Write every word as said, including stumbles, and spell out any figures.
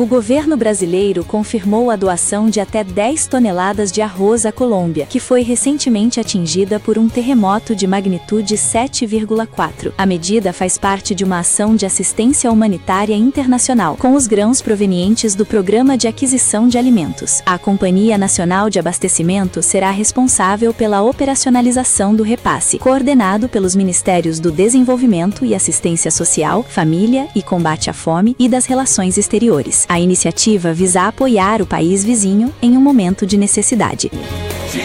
O governo brasileiro confirmou a doação de até dez toneladas de arroz à Colômbia, que foi recentemente atingida por um terremoto de magnitude sete vírgula quatro. A medida faz parte de uma ação de assistência humanitária internacional, com os grãos provenientes do Programa de Aquisição de Alimentos. A Companhia Nacional de Abastecimento será responsável pela operacionalização do repasse, coordenado pelos Ministérios do Desenvolvimento e Assistência Social, Família e Combate à Fome e das Relações Exteriores. A iniciativa visa apoiar o país vizinho em um momento de necessidade.